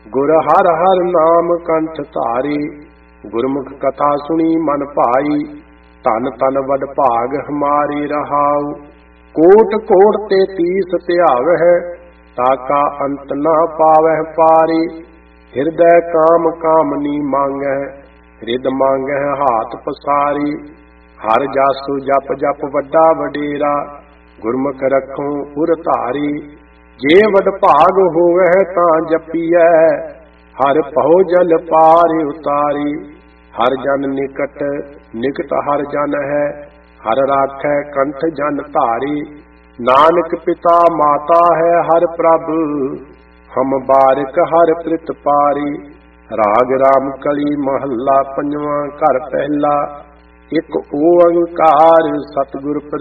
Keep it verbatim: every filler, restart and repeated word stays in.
गुर हर हर नाम कंठ धारी, गुरमुख कथा सुनी मन भाई। तन तन वड भाग हमारी रहाऊ, कोट कोट ते तीस त्यावह, ताका अंत न पावह पारी। हृदय काम कामनी मांगह, हृद मांगह हाथ पसारी। हर जासु जप जप वड्डा वडेरा, गुरमुख रखूं उर धारी। जे वड भाग होवह तां जपीਐ, हर पहो जल पार उतारी। हर जन निकट निकट हर जन है, हर राखै कंठ जन धारी। नानक पिता माता है हर प्रभ, हम बारिक हर प्रित पारी। राग राम कली महला पंजवा घर पहला, एक ओंकार सतगुर